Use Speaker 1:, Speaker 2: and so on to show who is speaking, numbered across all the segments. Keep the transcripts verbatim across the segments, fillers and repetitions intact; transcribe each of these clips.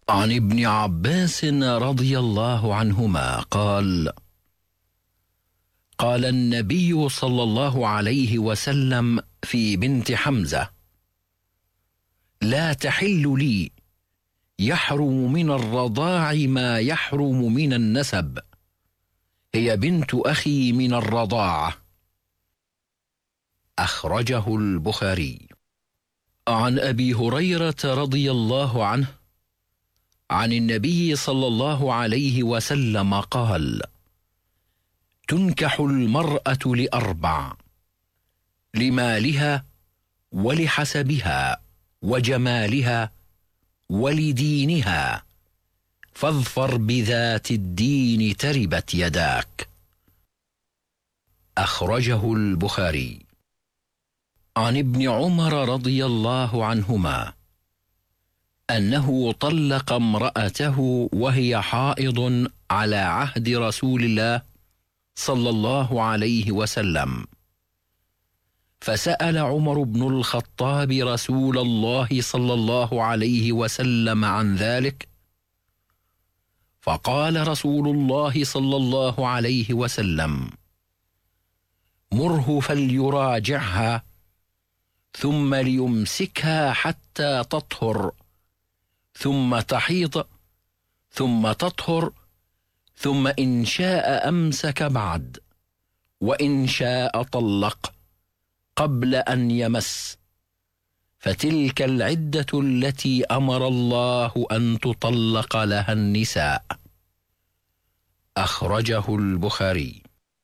Speaker 1: عن ابن عباس رضي الله عنهما قال: قال النبي صلى الله عليه وسلم في بنت حمزة: لا تحل لي، يحرم من الرضاع ما يحرم من النسب، هي بنت أخي من الرضاعة. أخرجه البخاري. عن أبي هريرة رضي الله عنه عن النبي صلى الله عليه وسلم قال: تنكح المرأة لأربع: لمالها ولحسبها وجمالها ولدينها، فاظفر بذات الدين تربت يداك. أخرجه البخاري. عن ابن عمر رضي الله عنهما أنه طلق امرأته وهي حائض على عهد رسول الله صلى الله عليه وسلم، فسأل عمر بن الخطاب رسول الله صلى الله عليه وسلم عن ذلك، فقال رسول الله صلى الله عليه وسلم: مره فليراجعها، ثم ليمسكها حتى تطهر، ثم تحيض، ثم تطهر، ثم إن شاء أمسك بعد، وإن شاء طلق قبل أن يمس، فتلك العدة التي أمر الله أن تطلق لها النساء. أخرجه البخاري.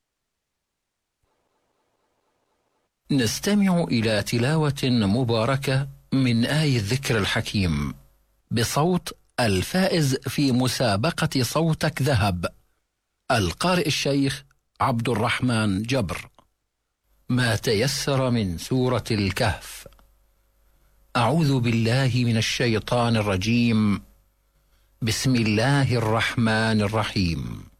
Speaker 1: نستمع إلى تلاوة مباركة من آية الذكر الحكيم بصوت الفائز في مسابقة صوتك ذهب، القارئ الشيخ عبد الرحمن جبر. ما تيسر من سورة الكهف. أعوذ بالله من الشيطان الرجيم. بسم الله الرحمن الرحيم.